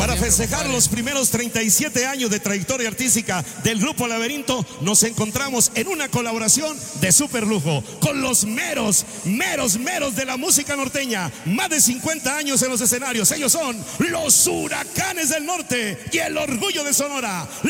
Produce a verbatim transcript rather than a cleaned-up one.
Para festejar los primeros treinta y siete años de trayectoria artística del Grupo Laberinto, nos encontramos en una colaboración de super lujo con los meros, meros, meros de la música norteña. Más de cincuenta años en los escenarios. Ellos son los Huracanes del Norte y el orgullo de Sonora.